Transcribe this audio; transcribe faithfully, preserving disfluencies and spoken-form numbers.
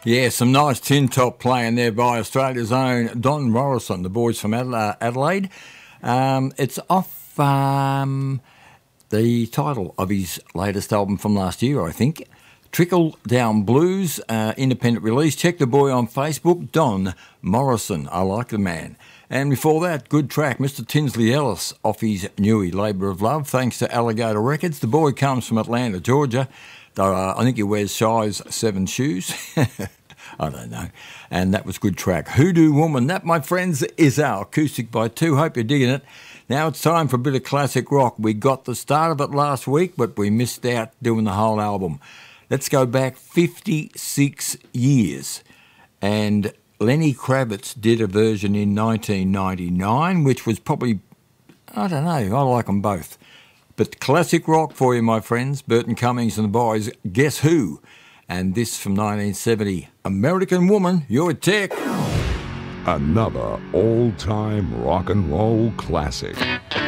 Yeah, some nice tin top playing there by Australia's own Don Morrison, the boys from Adela- Adelaide. Um, it's off um, the title of his latest album from last year, I think. Trickle Down Blues, uh, independent release. Check the boy on Facebook, Don Morrison. I like the man. And before that, good track, Mister Tinsley Ellis off his newie, Labour of Love, thanks to Alligator Records. The boy comes from Atlanta, Georgia. Though uh, I think he wears size seven shoes. I don't know. And that was good track. Hoodoo Woman. That, my friends, is our Acoustic by Two. Hope you're digging it. Now it's time for a bit of classic rock. We got the start of it last week, but we missed out doing the whole album. Let's go back fifty-six years. And Lenny Kravitz did a version in nineteen ninety-nine, which was probably, I don't know, I like them both. But classic rock for you, my friends. Burton Cummings and the boys, Guess Who? And this from nineteen seventy, American Woman, Your Tech. Another all-time rock and roll classic.